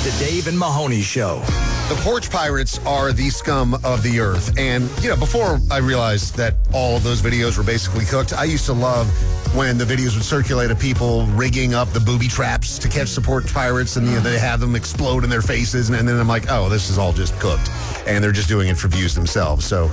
The Dave and Mahoney Show. The porch pirates are the scum of the earth. And, before I realized that all of those videos were basically cooked, I used to love when the videos would circulate of people rigging up the booby traps to catch the porch pirates, and they have them explode in their faces. And then I'm like, oh, this is all just cooked. And they're just doing it for views themselves. So,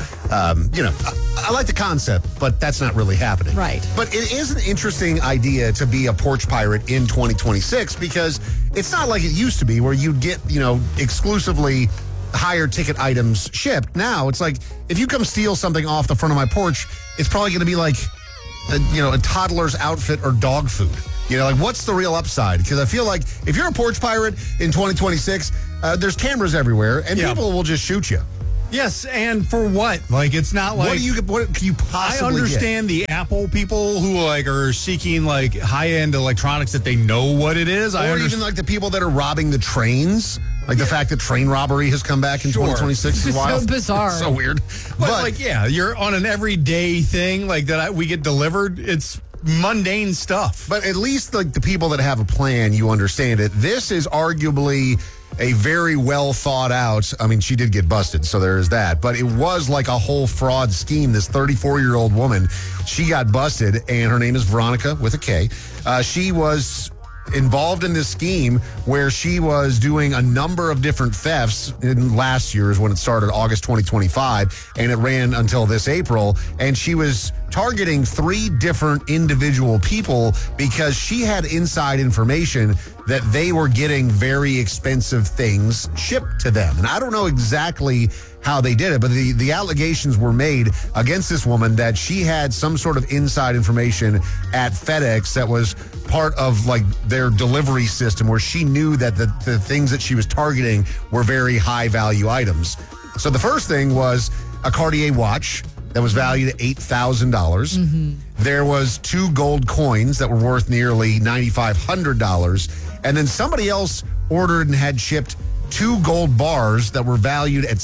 I like the concept, but that's not really happening. Right. But it is an interesting idea to be a porch pirate in 2026 because it's not like it used to be where you'd get, exclusively higher ticket items shipped. Now it's like if you come steal something off the front of my porch, it's probably going to be like, a toddler's outfit or dog food. What's the real upside? Because I feel like if you're a porch pirate in 2026, there's cameras everywhere and people will just shoot you. Yes, and for what? It's not like... What can you possibly I understand get? The Apple people who, are seeking, high-end electronics that they know what it is. Or even, the people that are robbing the trains. The fact that train robbery has come back in 2026 is wild. So bizarre. It's so weird. But you're on an everyday thing, that we get delivered. It's mundane stuff. But at least, the people that have a plan, you understand it. This is arguably a very well thought out. I mean, she did get busted, so there is that. But it was like a whole fraud scheme. This 34-year-old woman, she got busted, and her name is Veronica with a K. She was involved in this scheme where she was doing a number of different thefts. In last year's when it started, August 2025, and it ran until this April. And she was targeting 3 different individual people because she had inside information that they were getting very expensive things shipped to them. And I don't know exactly how they did it, but the allegations were made against this woman that she had some sort of inside information at FedEx that was part of their delivery system where she knew that the things that she was targeting were very high value items. So the first thing was a Cartier watch that was valued at $8,000. Mm-hmm. There was 2 gold coins that were worth nearly $9,500. And then somebody else ordered and had shipped 2 gold bars that were valued at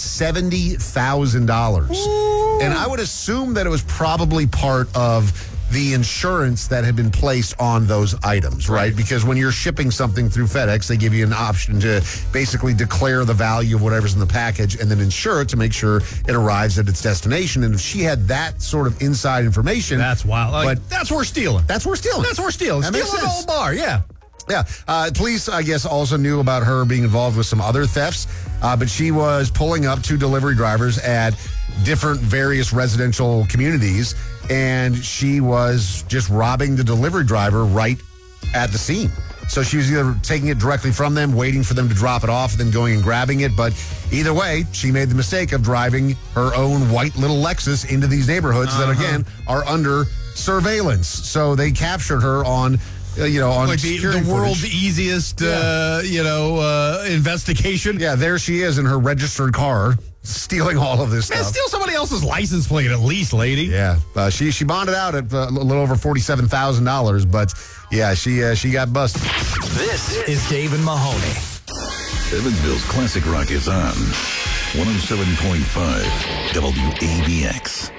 $70,000. And I would assume that it was probably part of the insurance that had been placed on those items, right? Because when you're shipping something through FedEx, they give you an option to basically declare the value of whatever's in the package and then insure it to make sure it arrives at its destination. And if she had that sort of inside information... That's wild. But that's worth stealing. That's worth stealing. That's worth stealing. That Steal a gold bar, yeah. Yeah. Police, I guess, also knew about her being involved with some other thefts, but she was pulling up 2 delivery drivers at different various residential communities, and she was just robbing the delivery driver right at the scene. So she was either taking it directly from them, waiting for them to drop it off, and then going and grabbing it. But either way, she made the mistake of driving her own white little Lexus into these neighborhoods that, again, are under surveillance. So they captured her on... on the world's easiest, investigation. Yeah, there she is in her registered car, stealing all of this stuff. Man, steal somebody else's license plate at least, lady. Yeah, she bonded out at a little over $47,000, but yeah, she got busted. This is Dave and Mahoney. Evansville's classic rock is on 107.5 WABX.